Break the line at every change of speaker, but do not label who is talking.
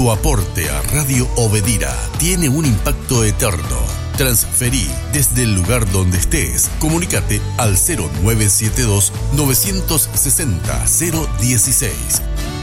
Tu aporte a Radio Obedira tiene un impacto eterno. Transferí desde el lugar donde estés. Comunícate al 0972 960 016.